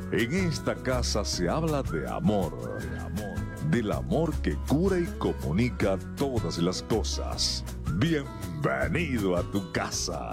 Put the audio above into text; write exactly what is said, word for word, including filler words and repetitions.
En esta casa se habla de amor, del amor que cura y comunica todas las cosas. Bienvenido a tu casa.